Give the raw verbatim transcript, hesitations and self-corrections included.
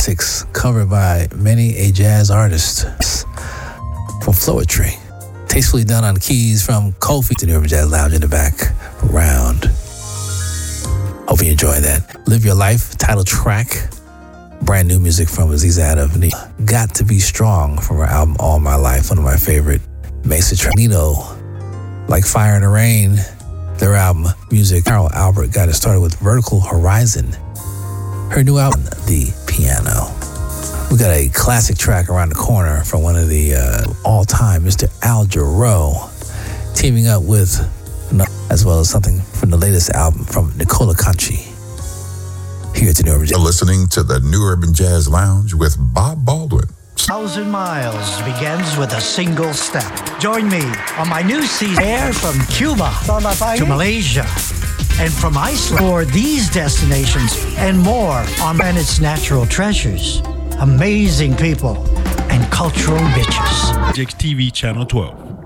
classics covered by many a jazz artist. From Floetry, tastefully done on keys from Kofi to the Urban Jazz Lounge in the background. Hope you enjoy that. Live Your Life, title track. Brand new music from Aziz Ansari. Got to Be Strong from her album All My Life, one of my favorite Mesa tracks. Nino, Like Fire in the Rain, their album Music. Carol Albert got it started with Vertical Horizon. Her new album, The Piano. We got a classic track around the corner from one of the uh, all-time Mister Al Jarreau, teaming up with, as well as something from the latest album from Nicola Conchi. Here at the New Urban Jazz. Listening to the New Urban Jazz Lounge with Bob Baldwin. Thousand Miles begins with a single step. Join me on my new season air from Cuba to Malaysia and from Iceland for these destinations and more on its natural treasures, amazing people, and cultural riches. J X T V Channel twelve.